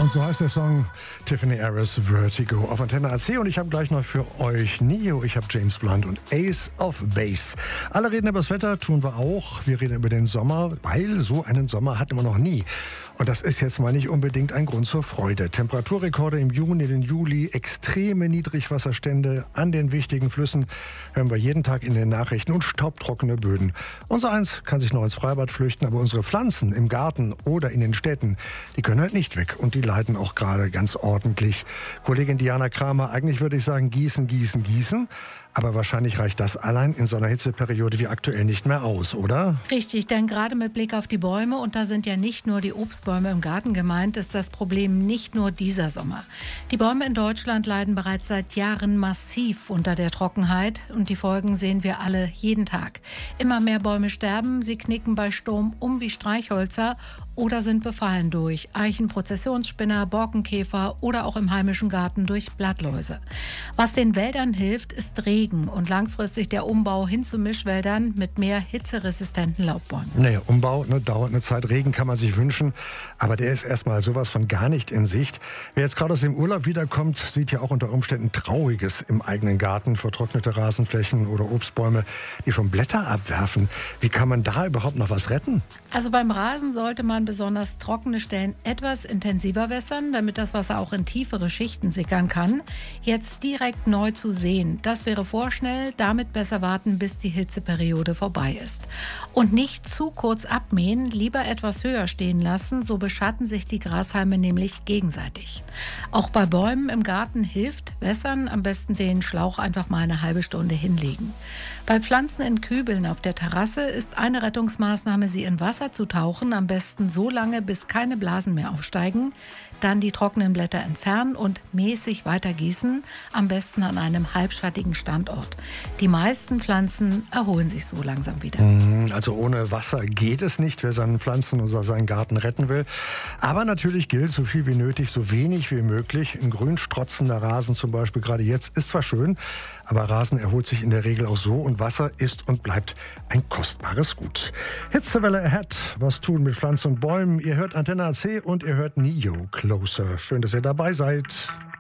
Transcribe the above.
Und so heißt der Song Tiffany Harris Vertigo auf Antenne AC. Und ich habe gleich noch für euch Neo, ich habe James Blunt und Ace of Base. Alle reden über das Wetter, tun wir auch. Wir reden über den Sommer, weil so einen Sommer hatten wir noch nie. Und das ist jetzt mal nicht unbedingt ein Grund zur Freude. Temperaturrekorde im Juni, den Juli, extreme Niedrigwasserstände an den wichtigen Flüssen hören wir jeden Tag in den Nachrichten und staubtrockene Böden. Unser Eins kann sich noch ins Freibad flüchten, aber unsere Pflanzen im Garten oder in den Städten, die können halt nicht weg und die leiden auch gerade ganz ordentlich. Kollegin Diana Kramer, eigentlich würde ich sagen gießen, gießen, gießen. Aber wahrscheinlich reicht das allein in so einer Hitzeperiode wie aktuell nicht mehr aus, oder? Richtig, denn gerade mit Blick auf die Bäume, und da sind ja nicht nur die Obstbäume im Garten gemeint, ist das Problem nicht nur dieser Sommer. Die Bäume in Deutschland leiden bereits seit Jahren massiv unter der Trockenheit und die Folgen sehen wir alle jeden Tag. Immer mehr Bäume sterben, sie knicken bei Sturm um wie Streichhölzer oder sind befallen durch Eichenprozessionsspinner, Borkenkäfer oder auch im heimischen Garten durch Blattläuse. Was den Wäldern hilft, ist Regen und langfristig der Umbau hin zu Mischwäldern mit mehr hitzeresistenten Laubbäumen. Nee, Umbau dauert eine Zeit. Regen kann man sich wünschen, aber der ist erstmal sowas von gar nicht in Sicht. Wer jetzt gerade aus dem Urlaub wiederkommt, sieht ja auch unter Umständen Trauriges im eigenen Garten. Vertrocknete Rasenflächen oder Obstbäume, die schon Blätter abwerfen. Wie kann man da überhaupt noch was retten? Also beim Rasen sollte man besonders trockene Stellen etwas intensiver wässern, damit das Wasser auch in tiefere Schichten sickern kann. Jetzt direkt neu zu säen, das wäre vorschnell, damit besser warten, bis die Hitzeperiode vorbei ist. Und nicht zu kurz abmähen, lieber etwas höher stehen lassen, so beschatten sich die Grashalme nämlich gegenseitig. Auch bei Bäumen im Garten hilft wässern, am besten den Schlauch einfach mal eine halbe Stunde hinlegen. Bei Pflanzen in Kübeln auf der Terrasse ist eine Rettungsmaßnahme, sie in Wasser zu tauchen, am besten so lange, bis keine Blasen mehr aufsteigen. Dann die trockenen Blätter entfernen und mäßig weiter gießen, am besten an einem halbschattigen Standort. Die meisten Pflanzen erholen sich so langsam wieder. Also ohne Wasser geht es nicht, wer seinen Pflanzen oder seinen Garten retten will. Aber natürlich gilt, so viel wie nötig, so wenig wie möglich. Ein grün strotzender Rasen zum Beispiel gerade jetzt ist zwar schön, aber Rasen erholt sich in der Regel auch so und Wasser ist und bleibt ein kostbares Gut. Hitzewelle ahead, was tun mit Pflanzen und Bäumen? Ihr hört Antenne AC und ihr hört Neo Closer. Schön, dass ihr dabei seid.